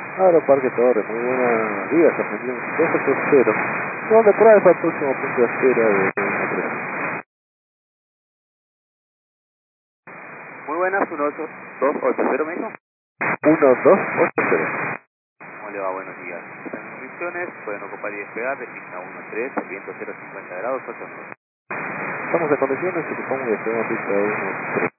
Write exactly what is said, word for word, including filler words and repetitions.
Aeroparque Torre, muy buenos días, Argentina dos ocho cero. ¿Dónde por ahí es el próximo punto de espera de Montreal? Muy buenas, uno ocho dos ocho cero, ¿me dijo? uno dos ocho cero. ¿Cómo le va? Buenos días. Están en condiciones, pueden ocupar y despegar, destino uno tres, viento cero cincuenta grados, ocho nueve. Estamos en condiciones y ocupamos y despegamos pista uno tres.